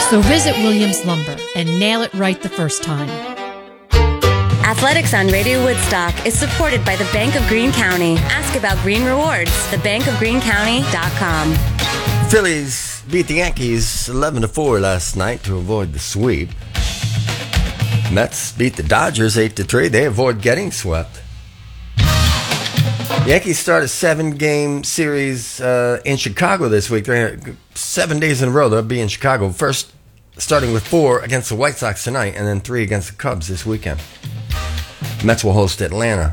So visit Williams Lumber and nail it right the first time. Athletics on Radio Woodstock is supported by the Bank of Greene County. Ask about Green Rewards, thebankofgreencounty.com. Phillies beat the Yankees 11-4 last night to avoid the sweep. Mets beat the Dodgers 8-3. They avoid getting swept. Yankees start a 7-game series in Chicago this week. 7 days in a row they'll be in Chicago. First, starting with 4 against the White Sox tonight, and then 3 against the Cubs this weekend. Mets will host Atlanta.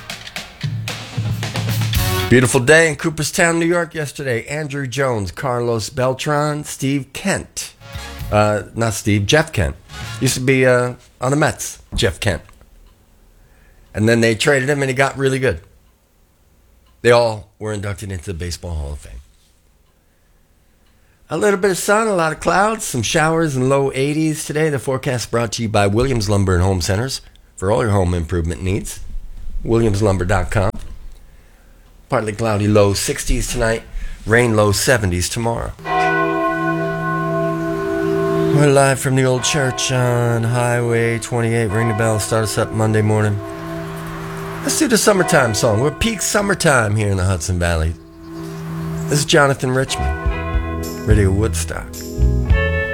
Beautiful day in Cooperstown, New York yesterday. Andrew Jones, Carlos Beltran, Steve Kent. Jeff Kent. Used to be on the Mets, Jeff Kent. And then they traded him and he got really good. They all were inducted into the Baseball Hall of Fame. A little bit of sun, a lot of clouds, some showers and low 80s today. The forecast brought to you by Williams Lumber and Home Centers for all your home improvement needs. WilliamsLumber.com. Partly cloudy, low 60s tonight. Rain, low 70s tomorrow. We're live from the old church on Highway 28. Ring the bell, start us up Monday morning. Let's do the summertime song. We're peak summertime here in the Hudson Valley. This is Jonathan Richman, Radio Woodstock.